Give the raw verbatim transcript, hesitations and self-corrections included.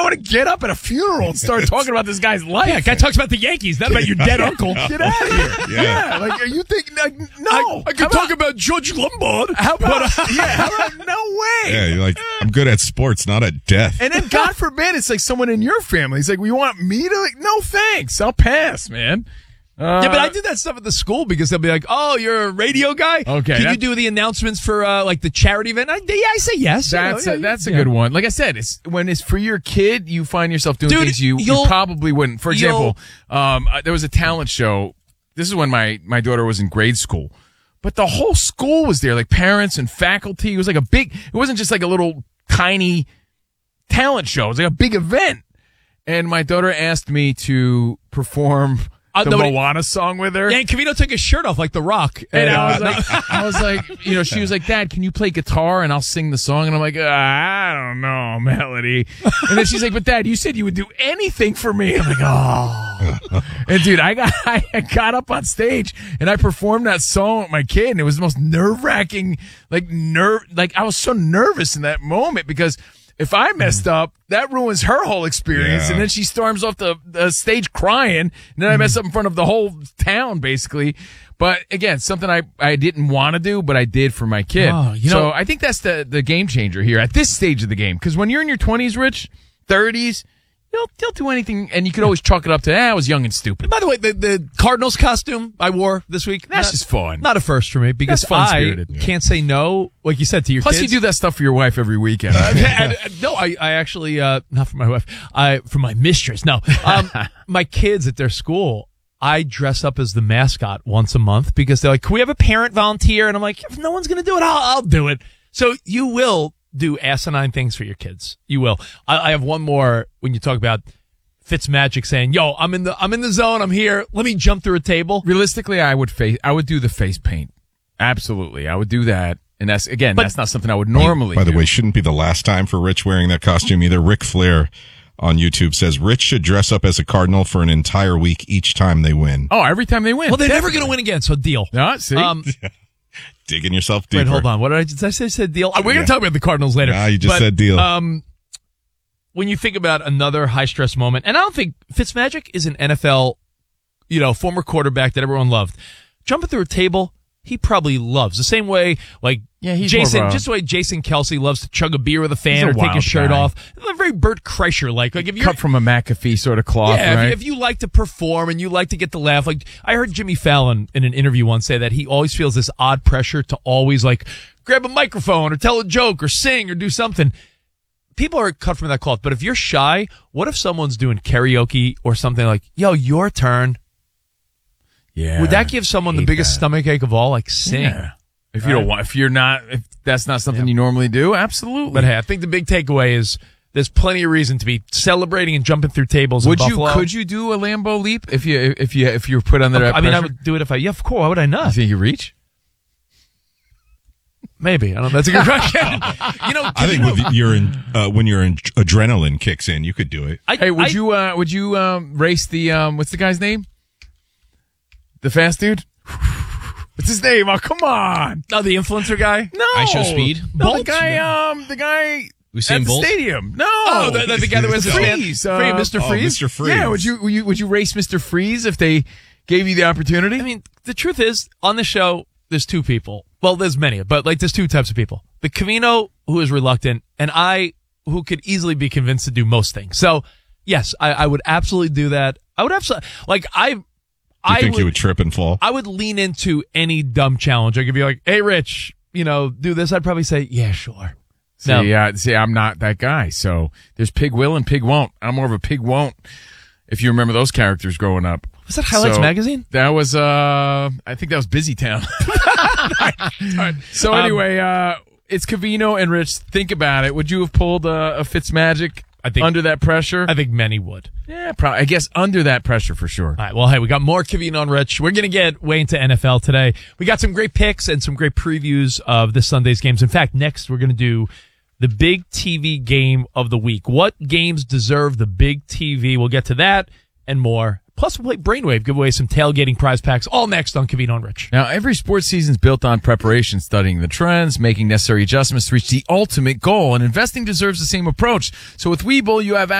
want to get up at a funeral and start talking about this guy's life. Yeah, guy talks about the Yankees, not about your dead uncle. Get out of here. Yeah. yeah. Like, are you thinking, like, no. I, I could talk about George Lombard. How about, uh, yeah, how about, no way. Yeah, you're like, I'm good at sports, not at death. And then, God forbid, it's like someone in your family. It's like, well, you want me to? Like, no, thanks. I'll pass, man. Uh, yeah, but I did that stuff at the school because they'll be like, "Oh, you're a radio guy. Okay, can you do the announcements for uh, like the charity event?" I, yeah, I say yes. That's you know, a, yeah, that's yeah. a good one. Like I said, it's when it's for your kid, you find yourself doing Dude, things you, you probably wouldn't. For example, um, there was a talent show. This is when my my daughter was in grade school, but the whole school was there, like parents and faculty. It was like a big. It wasn't just like a little tiny talent show. It was like a big event. And my daughter asked me to perform Uh, the nobody, Moana song with her. Yeah, and Cavino took his shirt off like The Rock. And uh, I was like, I was like, you know, she was like, Dad, can you play guitar and I'll sing the song? And I'm like, uh, I don't know, Melody. And then she's like, but Dad, you said you would do anything for me. I'm like, oh. And dude, I got, I got up on stage and I performed that song with my kid, and it was the most nerve wracking, like nerve, like I was so nervous in that moment because if I messed up, that ruins her whole experience. Yeah. And then she storms off the, the stage crying. And then I mess up in front of the whole town, basically. But again, something I, I didn't want to do, but I did for my kid. Oh, you so know, I think that's the, the game changer here at this stage of the game. Because when you're in your twenties, Rich, thirties, you'll, you'll do anything. And you could always chalk it up to, ah, I was young and stupid. By the way, the, the Cardinals costume I wore this week, That's not, just fun. Not a first for me because That's I fun-spirited. can't say no, like you said, to your Plus, kids. you do that stuff for your wife every weekend. and, and, no, I, I actually, uh, not for my wife, I, for my mistress. No, um, my kids at their school, I dress up as the mascot once a month because they're like, can we have a parent volunteer? And I'm like, if no one's going to do it, I'll, I'll do it. So you will do asinine things for your kids. You will. I, I have one more when you talk about Fitzmagic saying, yo, I'm in the, I'm in the zone. I'm here. Let me jump through a table. Realistically, I would face, I would do the face paint. Absolutely. I would do that. And that's, again, But- that's not something I would normally By the do. way, shouldn't be the last time for Rich wearing that costume either. Ric Flair on YouTube says Rich should dress up as a Cardinal for an entire week each time they win. Oh, every time they win. Well, they're never Definitely. going to win again. So deal. No, see? Um, Digging yourself deeper. wait, hold on. What did I, did I say? I said deal. We're going Yeah. to talk about the Cardinals later. Nah, you just But, said deal. Um, when you think about another high stress moment, and I don't think Fitzmagic is an N F L, you know, former quarterback that everyone loved. Jumping through a table, he probably loves the same way, like Yeah, he's Jason, more of a- just the way Jason Kelsey loves to chug a beer with a fan He's a or take his wild shirt guy. off. Very Bert Kreischer like. Like if you're cut from a McAfee sort of cloth, yeah, right? if, if you like to perform and you like to get the laugh, like I heard Jimmy Fallon in an interview once say that he always feels this odd pressure to always like grab a microphone or tell a joke or sing or do something. People are cut from that cloth, but if you're shy, what if someone's doing karaoke or something like, yo, your turn? yeah. Would that give someone the hate biggest that. stomach ache of all? Like sing. Yeah. If you don't want, if you're not, if that's not something you normally do, absolutely. But hey, I think the big takeaway is there's plenty of reason to be celebrating and jumping through tables. would in you, Buffalo. could you do a Lambo leap if you, if you, if you were put under that I mean, I pressure? would do it if I, yeah, of course. Why would I not? You think you reach? Maybe. I don't know. That's a good question. you know, I think with your in, uh, when your in, adrenaline kicks in, you could do it. I, Hey, would I- you, uh, would you, um, race the, um, what's the guy's name? The fast dude? What's his name? Oh, come on. No, the influencer guy? No. I Show Speed? No, the Bolt? guy, um, the guy Usain at the Bolt? stadium. No. Oh, the, the, the guy that was Freeze. Uh, Free, Mister Oh, Freeze? Mister Freeze. Yeah, would you, would you, would you race Mister Freeze if they gave you the opportunity? I mean, the truth is, on the show, there's two people. Well, there's many, but like there's two types of people. The Cavino, who is reluctant, and I, who could easily be convinced to do most things. So, yes, I, I would absolutely do that. I would absolutely, like, I, You I think would, you would trip and fall? I would lean into any dumb challenge. I could be like, hey, Rich, you know, do this. I'd probably say, yeah, sure. See, No. uh, see, I'm not that guy. So there's pig will and pig won't. I'm more of a pig won't. If you remember those characters growing up. Was that Highlights So, Magazine? That was, uh, I think that was Busy Town. So Um, anyway, uh, it's Cavino and Rich. Think about it. Would you have pulled uh, a Fitzmagic I think- under that pressure? I think many would. yeah, probably. I guess under that pressure for sure. All right. Well, hey, we got more Cavino and Rich. We're going to get way into N F L today. We got some great picks and some great previews of this Sunday's games. In fact, next we're going to do the big T V game of the week. What games deserve the big T V? We'll get to that and more. Plus, we'll play Brainwave, give away some tailgating prize packs. All next on Cavino and Rich. Now, every sports season is built on preparation, studying the trends, making necessary adjustments to reach the ultimate goal, and investing deserves the same approach. So with Webull, you have